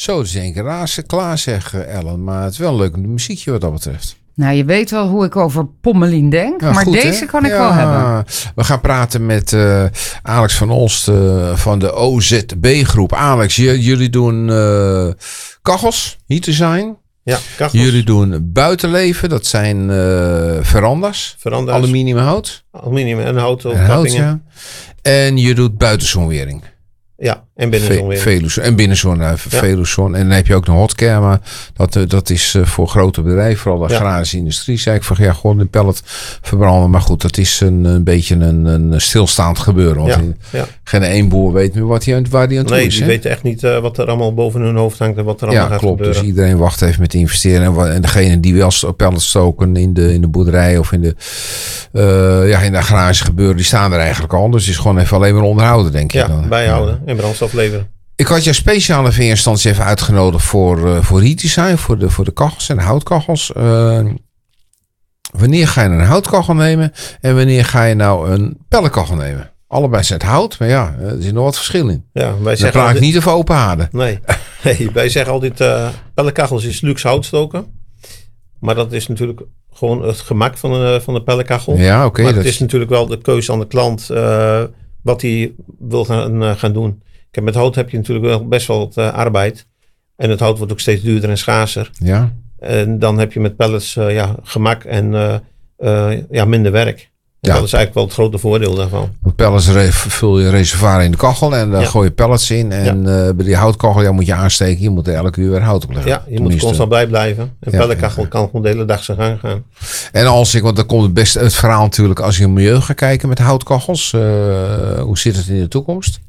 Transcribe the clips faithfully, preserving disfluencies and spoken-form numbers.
Zo, dus één keer raar, klaar zeg, Ellen. Maar het is wel een leuk muziekje wat dat betreft. Nou, je weet wel hoe ik over Pommelien denk. Ja, maar goed, deze hè? Kan ik ja, wel hebben. We gaan praten met uh, Alex van Olst uh, van de O Z B-groep. Alex, j- jullie doen uh, kachels, heat design. Ja, kachels. Jullie doen buitenleven, dat zijn uh, verandas. Veranda's. Aluminium hout. Aluminium en hout. En hout, ja. En je doet buitenzonwering. Ja, en binnenzonwering. Ve- en binnenzon, uh, Veluzon. Ja. En dan heb je ook een hotcare, maar dat, uh, dat is uh, voor grote bedrijven, vooral de agrarische ja. industrie. Zei ik van ja, gewoon een pellet verbranden. Maar goed, dat is een, een beetje een, een stilstaand gebeuren. Want ja. Ja. geen één boer weet meer wat hij, waar hij aan toe nee, is. Die hè? weten echt niet uh, wat er allemaal boven hun hoofd hangt en wat er allemaal ja, gaat klopt, gebeuren. Dus iedereen wacht even met investeren. En, en degene die wel pellets stoken in de, in de boerderij of in de, uh, ja, in de agrarische gebeuren, die staan er eigenlijk al. Dus het is gewoon even alleen maar onderhouden, denk je. Ja, dan. bijhouden ja. en brandstof leveren. Ik had jou speciaal in eerste instantie even uitgenodigd voor, uh, voor heat design, voor de, voor de kachels en de houtkachels. Uh, wanneer ga je een houtkachel nemen en wanneer ga je nou een pelletkachel nemen? Allebei zijn het hout, maar ja, er zit nog wat verschil in. Ja, wij Dan zeggen praat altijd, ik niet over open haarden. Nee, nee wij zeggen altijd uh, pelletkachels is luxe houtstoken. Maar dat is natuurlijk gewoon het gemak van de, van de pelletkachel. Ja, oké. Maar het is natuurlijk wel de keuze aan de klant uh, wat hij wil gaan, uh, gaan doen. Kijk, met hout heb je natuurlijk wel best wel wat uh, arbeid. En het hout wordt ook steeds duurder en schaarser. Ja. En dan heb je met pellets uh, ja, gemak en uh, uh, ja, minder werk. En ja. dat is eigenlijk wel het grote voordeel daarvan. Want pellets re- vul je reservoir in de kachel en dan ja. gooi je pellets in. En ja. uh, bij die houtkachel ja, moet je aansteken. Je moet er elke uur weer hout op leggen. Ja, je Tenminste. moet constant bij blijven. Een ja, pelletkachel ja. kan gewoon de hele dag zijn gang gaan. En als ik, want dan komt het best het verhaal natuurlijk als je in milieu gaat kijken met houtkachels. Uh, hoe zit het in de toekomst?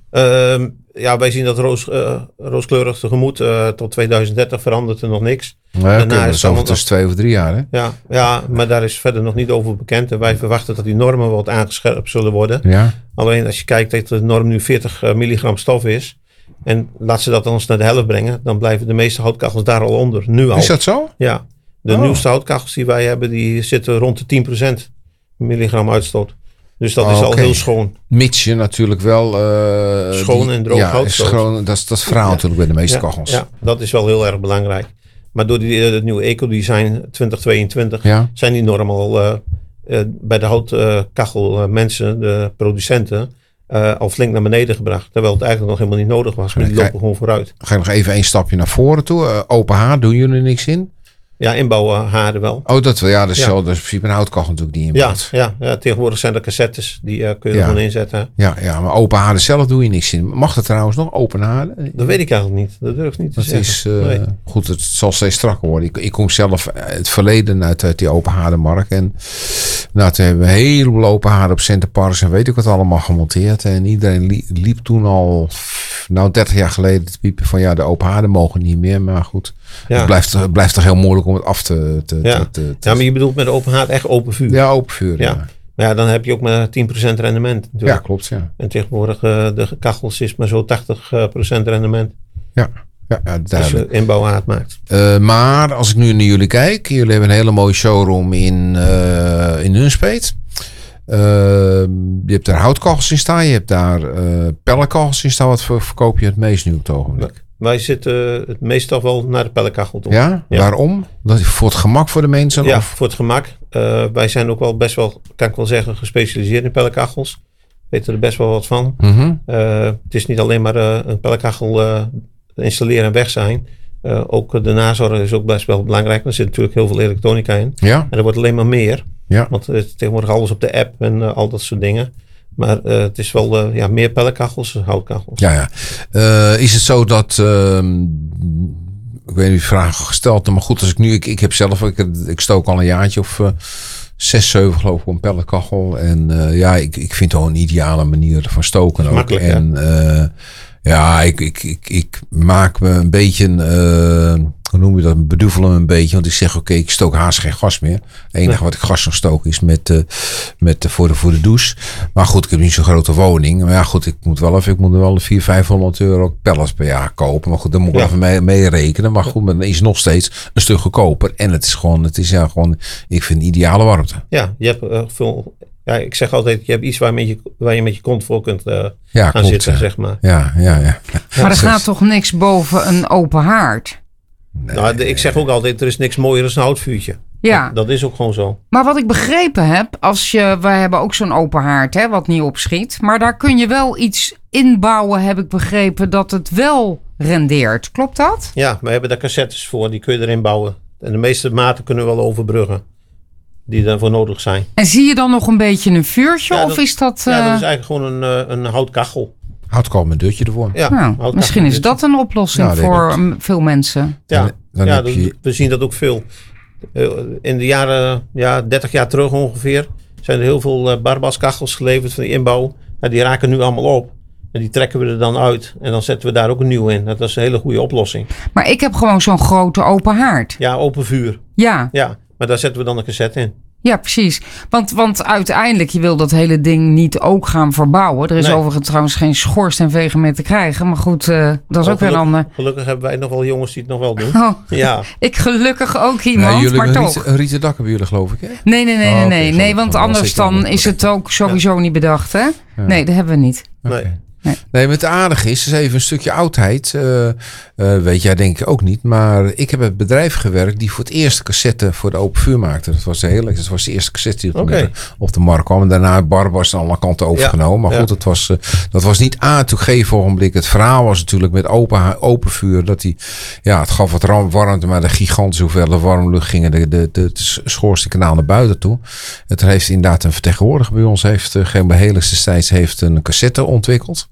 Uh, ja, wij zien dat roos, uh, rooskleurig tegemoet. Uh, tot tweeduizend dertig verandert er nog niks. Nee, Daarna okay, is het over tussen twee of drie jaar. Hè? Ja, ja, maar daar is verder nog niet over bekend. En wij verwachten dat die normen wat aangescherpt zullen worden. Ja. Alleen als je kijkt dat de norm nu veertig milligram stof is. En laat ze dat dan eens naar de helft brengen. Dan blijven de meeste houtkachels daar al onder. Nu al. Is dat zo? Ja. De oh. nieuwste houtkachels die wij hebben, die zitten rond de tien procent milligram uitstoot. Dus dat oh, is al okay. heel schoon. Mits je natuurlijk wel... Uh, schoon die, en droog ja, hout. Schoon, dat is dat verhaal ja. natuurlijk bij de meeste ja, kachels. Ja, dat is wel heel erg belangrijk. Maar door die, het nieuwe ecodesign twintig tweeëntwintig ja. zijn die normen al uh, uh, bij de houtkachel uh, mensen, de producenten, uh, al flink naar beneden gebracht. Terwijl het eigenlijk nog helemaal niet nodig was. Maar die lopen gewoon vooruit. Ga je nog even een stapje naar voren toe. Uh, open haar, doen jullie niks in? Ja, inbouwhaarden wel. Oh, dat wel. Ja, dat is ja. zo. Dat is in principe een houtkachel natuurlijk die inbouwt. Ja, ja, ja, tegenwoordig zijn er cassettes. Die uh, kun je ja. er gewoon inzetten. Ja, ja, maar open haarden zelf doe je niks in. Mag dat trouwens nog, open haarden? Dat weet ik eigenlijk niet. Dat durf ik niet te dat zeggen. Is, uh, nee. Goed, het zal steeds strakker worden. Ik, ik kom zelf het verleden uit, uit die open haardenmarkt. En nou, toen hebben we een heleboel open haarden op Centerparks en weet ik wat allemaal gemonteerd. En iedereen liep, liep toen al, nou dertig jaar geleden te piepen van ja, de open haarden mogen niet meer. Maar goed, ja. het blijft, het blijft toch heel moeilijk om het af te... te, ja. te, te, te ja, maar je bedoelt met open haard echt open vuur. Ja, open vuur. Ja. Ja. Maar ja, dan heb je ook maar tien procent rendement. Natuurlijk. Ja, klopt. Ja. En tegenwoordig uh, de kachels is maar zo tachtig procent rendement. Ja, ja, ja als je inbouwhaard maakt. Uh, maar als ik nu naar jullie kijk. Jullie hebben een hele mooie showroom in, uh, in Nunspeet. Uh, je hebt daar houtkachels in staan. Je hebt daar uh, pellenkachels in staan. Wat verkoop je het meest nu op het ogenblik? Wij zitten het meestal wel naar de pellenkachel toe. Ja? Ja? Waarom? Dat is voor het gemak voor de mensen? Ja, of? voor het gemak. Uh, wij zijn ook wel best wel, kan ik wel zeggen, gespecialiseerd in pellenkachels. Weten er best wel wat van. Mm-hmm. Uh, het is niet alleen maar uh, een pellenkachel uh, installeren en weg zijn. Uh, ook de nazorg is ook best wel belangrijk. Er zit natuurlijk heel veel elektronica in. Ja. En er wordt alleen maar meer. Ja. Want er is tegenwoordig alles op de app en uh, al dat soort dingen. Maar uh, het is wel uh, ja, meer pellenkachels dan houtkachels. Ja, ja. Uh, is het zo dat... Uh, ik weet niet of je vragen gesteld, maar goed, als ik nu... Ik, ik heb zelf... Ik, ik stook al een jaartje of... Uh, zes, zeven geloof ik op een pelletkachel. En uh, ja, ik, ik vind het wel een ideale manier van stoken ook. Makkelijk, en uh, ja, ik, ik, ik, ik maak me een beetje... Uh, hoe noem je dat? Bedoel hem een beetje. Want ik zeg, oké, okay, ik stook haast geen gas meer. Het enige nee. wat ik gas nog stook is met, uh, met uh, voor, de, voor de douche. Maar goed, ik heb niet zo'n grote woning. Maar ja, goed, ik moet wel even, ik moet er wel vierhonderd, vijfhonderd euro pellets per jaar kopen. Maar goed, daar moet ik ja. even mee, mee rekenen. Maar goed, dan is het nog steeds een stuk goedkoper. En het is gewoon, het is ja gewoon, ik vind ideale warmte. Ja, je hebt uh, veel ja, ik zeg altijd, je hebt iets waar, met je, waar je met je kont voor kunt uh, ja, gaan klopt, zitten, ja. zeg maar. Ja, ja, ja. Maar er gaat toch niks boven een open haard? Nee, nou, de, ik zeg ook altijd, er is niks mooier dan een houtvuurtje. Ja. Dat, dat is ook gewoon zo. Maar wat ik begrepen heb, als je, wij hebben ook zo'n open haard, hè, wat niet opschiet. Maar daar kun je wel iets inbouwen, heb ik begrepen, dat het wel rendeert. Klopt dat? Ja, we hebben daar cassettes voor, die kun je erin bouwen. En de meeste maten kunnen we wel overbruggen, die daarvoor nodig zijn. En zie je dan nog een beetje een vuurtje? Ja, of dat, is dat... Uh... Ja, dat is eigenlijk gewoon een, uh, een houtkachel. Houtkachel met deurtje ervoor. Ja, nou, misschien is dat een oplossing ja, voor um, veel mensen. Ja, dan, dan ja heb je... we zien dat ook veel. Uh, in de jaren, ja, dertig jaar terug ongeveer, zijn er heel veel uh, barbaskachels geleverd van die inbouw. Nou, die raken nu allemaal op. En die trekken we er dan uit. En dan zetten we daar ook een nieuw in. Dat is een hele goede oplossing. Maar ik heb gewoon zo'n grote open haard. Ja, open vuur. Ja. Ja, maar daar zetten we dan een cassette in. Ja, precies. Want, want uiteindelijk, je wil dat hele ding niet ook gaan verbouwen. Er is nee. overigens trouwens geen schoorsteenveger meer te krijgen. Maar goed, uh, dat is oh, ook weer een ander. Gelukkig hebben wij nog wel jongens die het nog wel doen. Oh, ja. Ik gelukkig ook iemand, nee, jullie maar toch. Riet, een rieten dak hebben jullie geloof ik, hè? Nee, nee, nee, oh, nee, okay, nee, nee, want anders dan is het ook sowieso ja. niet bedacht, hè? Ja. Nee, dat hebben we niet. Nee. Nee. nee, wat aardig is, is even een stukje oudheid. Uh, uh, weet jij denk ik ook niet. Maar ik heb bij het bedrijf gewerkt die voor het eerst cassette voor de open vuur maakte. Dat was heel, dat was de eerste cassette die okay. op de markt kwam. En daarna Barbas aan alle kanten overgenomen. Ja, maar goed, ja. het was, uh, dat was niet aan te geven ogenblik. Het verhaal was natuurlijk met open, open vuur. Dat die, ja, het gaf wat warmte, maar de gigantische hoeveelheid warmlucht gingen de, de, de, de schoorsteenkanaal naar buiten toe. Het heeft inderdaad een vertegenwoordiger bij ons. Heeft uh, geen beheerlijkste destijds heeft een cassette ontwikkeld.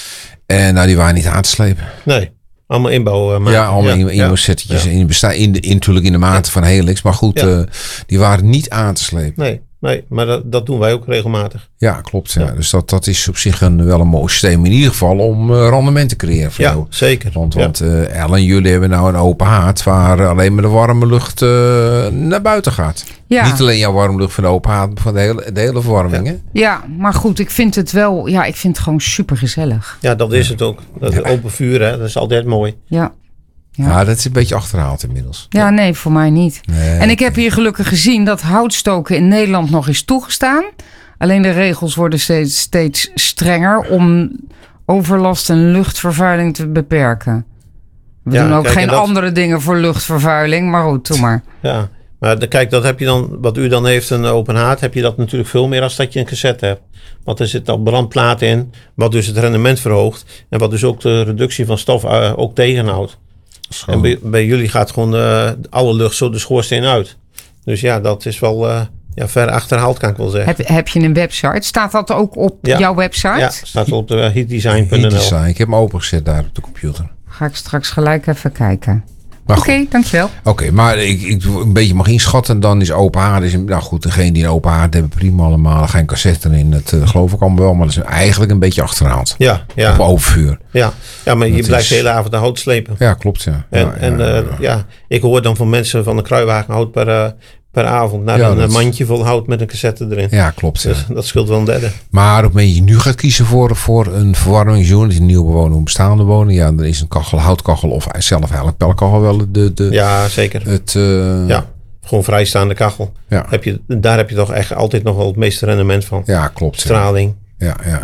En nou, die waren niet aan te slepen. Nee, allemaal inbouw. Uh, ja, allemaal ja, inbouwsettetjes. Ja. In, bestaan, in, de, in, natuurlijk in de mate ja. van Helix. Maar goed, ja. uh, die waren niet aan te slepen. Nee, nee maar dat, dat doen wij ook regelmatig. Ja, klopt. Ja. Ja. Dus dat, dat is op zich een, wel een mooi systeem. In ieder geval om uh, rendement te creëren. Voor ja, jou. zeker. Want, ja. want uh, Ellen, jullie hebben nou een open haard waar alleen maar de warme lucht uh, naar buiten gaat. Ja. Niet alleen jouw warme lucht van de open haard, maar van de hele, de hele verwarming. Ja. Hè? Ja, maar goed, ik vind het wel, ja, ik vind het gewoon super gezellig. Ja, dat is het ook. Dat ja. Open vuur, hè, dat is altijd mooi. Ja. Ja. ja, dat is een beetje achterhaald inmiddels. Ja, nee, voor mij niet. Nee, en ik heb hier gelukkig gezien dat houtstoken in Nederland nog is toegestaan. Alleen de regels worden steeds, steeds strenger om overlast en luchtvervuiling te beperken. We ja, doen ook kijk, geen dat... andere dingen voor luchtvervuiling, maar goed, doe maar. Ja, maar de, kijk, dat heb je dan, wat u dan heeft, een open haard, heb je dat natuurlijk veel meer als dat je een cassette hebt. Want er zit al brandplaat in, wat dus het rendement verhoogt. En wat dus ook de reductie van stof uh, ook tegenhoudt. Schoon. En bij, bij jullie gaat gewoon uh, alle lucht zo de schoorsteen uit. Dus ja, dat is wel uh, ja, ver achterhaald, kan ik wel zeggen. Heb, heb je een website? Staat dat ook op ja. jouw website? Ja, staat op de uh, heatdesign punt n l. Heatdesign. Ik heb hem opengezet daar op de computer. Ga ik straks gelijk even kijken. Oké, okay, dankjewel. Oké, okay, maar ik, ik een beetje mag inschatten, dan is open haard. Is, nou goed, degene die een open haard hebben, prima allemaal. Geen cassette erin, dat uh, geloof ik allemaal wel. Maar dat is eigenlijk een beetje achterhaald. Ja, ja. Op overvuur. Ja, ja maar je dat blijft is... de hele avond de hout slepen. Ja, klopt, ja. En, ja, en ja, uh, ja. ja, ik hoor dan van mensen van de kruiwagen hout per... Uh, per avond naar ja, een dat... mandje vol hout met een cassette erin. Ja, klopt. Dus ja. dat scheelt wel een derde. Maar op het moment je nu gaat kiezen voor, voor een verwarmingsunit, een nieuwe woning, een bestaande woning, ja, dan is een kachel, houtkachel of zelf eigenlijk pellenkachel wel de, de... Ja, zeker. Het, uh... Ja, gewoon vrijstaande kachel. Ja. Heb je, daar heb je toch echt altijd nog wel het meeste rendement van. Ja, klopt. Straling. Ja, ja,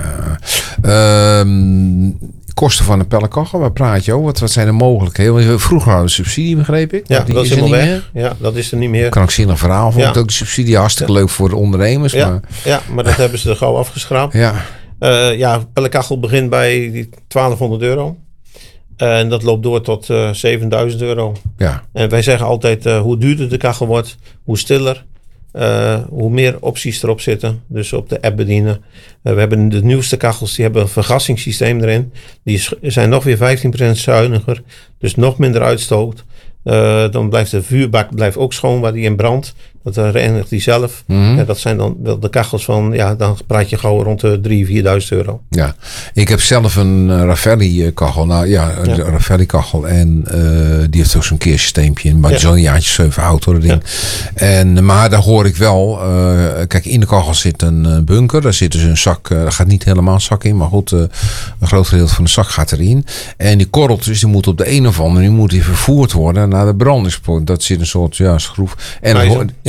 ja. Um, kosten van een pellenkachel, waar praat je over? Wat, wat zijn de mogelijkheden? Vroeger hadden we subsidie, begreep ik. Ja, die dat is, is helemaal weg. Meer. Ja, dat is er niet meer. Krankzinnig verhaal. Vond ja. ik ook de subsidie hartstikke ja. leuk voor de ondernemers. Ja, maar, ja, maar dat hebben ze er gauw afgeschraapt. Ja, uh, ja pellenkachel begint bij die twaalfhonderd euro. Uh, en dat loopt door tot uh, zevenduizend euro. Ja. En wij zeggen altijd, uh, hoe duurder de kachel wordt, hoe stiller. Uh, hoe meer opties erop zitten. Dus op de app bedienen. Uh, we hebben de nieuwste kachels. Die hebben een vergassingssysteem erin. Die is, zijn nog weer vijftien procent zuiniger. Dus nog minder uitstoot. Uh, dan blijft de vuurbak blijft ook schoon waar die in brandt. Dat reinigt die zelf. Mm-hmm. Ja, dat zijn dan wel de kachels van... Ja, dan praat je gauw rond de drieduizend, vierduizend euro. Ja, ik heb zelf een uh, Raffelli kachel. Nou ja, een ja. Raffelli kachel. En uh, die heeft ook zo'n keersysteempje in. Maar ja. zo'n jaartje zeven oud hoor, dat ding. Ja. En, maar daar hoor ik wel... Uh, kijk, in de kachel zit een bunker. Daar zit dus een zak... Uh, daar gaat niet helemaal een zak in. Maar goed, uh, een groot gedeelte van de zak gaat erin. En die korreltjes, die moeten op de een of andere... Die moet die vervoerd worden naar de brandingspoort. Dat zit een soort ja, schroef. En Prijzen, hoor, ja.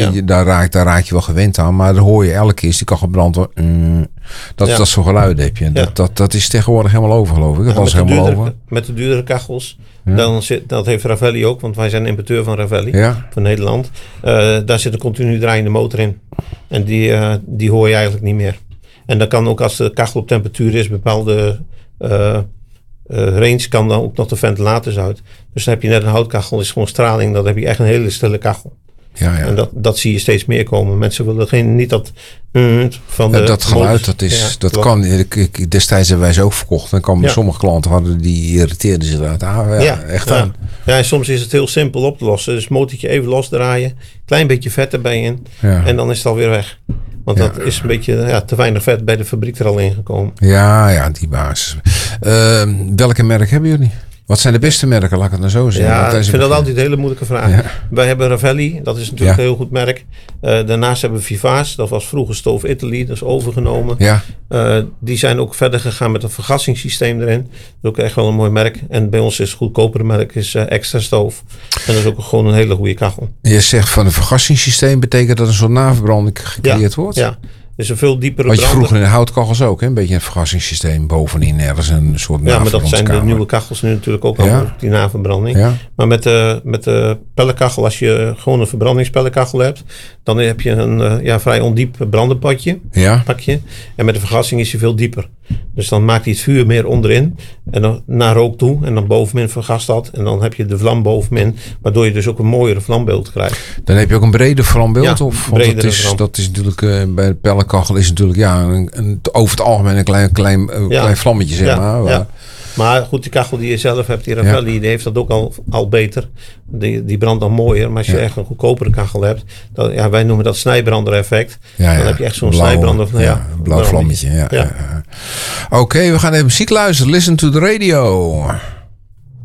Ja. je, daar, raak, daar raak je wel gewend aan. Maar dan hoor je elke keer, die kachelbrand. Mm, dat, Ja. dat soort geluiden heb je. Ja. Dat, dat, dat is tegenwoordig helemaal over, geloof ik. Dat Ja, was met, de helemaal duurdere, over. met de duurdere kachels, Ja. dan zit, dat heeft Ravelli ook, want wij zijn importeur van Ravelli, Ja. van Nederland. Uh, daar zit een continu draaiende motor in. En die, uh, die hoor je eigenlijk niet meer. En dan kan ook als de kachel op temperatuur is, bepaalde uh, uh, range, kan dan ook nog de ventilators uit. Dus dan heb je net een houtkachel, is gewoon straling. Dan heb je echt een hele stille kachel. Ja, ja. En dat, dat zie je steeds meer komen. Mensen willen geen, niet dat mm, van de Ja, dat geluid, motors. dat is, Ja, dat klopt. kan. Ik, ik, destijds hebben wij ze ook verkocht. Dan kwamen Ja. sommige klanten hadden die irriteerden zich eruit. Ah, ja, Ja, echt ja. aan. Ja, en soms is het heel simpel op te lossen. Dus motortje even losdraaien, klein beetje vet erbij in Ja. en dan is het alweer weg. Want Ja. dat is een beetje ja, te weinig vet bij de fabriek er al ingekomen. Ja, ja, die basis. Uh, welke merk hebben jullie? Wat zijn de beste merken? Laat ik het nou zo zeggen. Ja, Want ik deze vind dat begin- altijd een hele moeilijke vraag. Ja. Wij hebben Ravelli, dat is natuurlijk Ja. een heel goed merk. Uh, daarnaast hebben we Vivace, dat was vroeger Stoof Italy, dat is overgenomen. Ja, Uh, die zijn ook verder gegaan met een vergassingssysteem erin. Dat is ook echt wel een mooi merk. En bij ons is het goedkopere merk is uh, Extra Stoof. En dat is ook gewoon een hele goede kachel. je zegt van een vergassingssysteem betekent dat een soort naverbranding gecreëerd wordt? Ja, dus een veel diepere Wat je brander. vroeger in de houtkachels ook, hè? Een beetje een vergassingssysteem bovenin ergens een soort Ja, maar dat zijn de naverbrandskamer. nieuwe kachels nu natuurlijk ook Ja. allemaal, die naverbranding. Ja, Maar met de, met de pellenkachel, als je gewoon een verbrandingspellenkachel hebt, dan heb je een uh, ja, vrij ondiep brandenpadje, ja. pakje. En met de vergassing is hij veel dieper. Dus dan maakt hij het vuur meer onderin en dan naar rook toe. En dan bovenin vergast dat. En dan heb je de vlam bovenin, waardoor je dus ook een mooiere vlambeeld krijgt. Dan heb je ook een breder vlambeeld? Ja, of, want dat bredere is, vlam. dat is natuurlijk, uh, bij de pellenkachel is natuurlijk ja, een, een, over het algemeen een klein, klein, uh, Ja. klein vlammetje, zeg Ja, maar. ja. Maar goed, die kachel die je zelf hebt, die Ravelli, die heeft dat ook al, al beter. Die, die brandt dan mooier. Maar als je Ja. echt een goedkopere kachel hebt, dan, ja, wij noemen dat snijbrander-effect. Ja, ja. Dan heb je echt zo'n Blauw, snijbrander. Van, ja, ja, een blauw vlammetje. Ja, Ja. ja. Oké, okay, we gaan even muziek luisteren. Listen to the radio.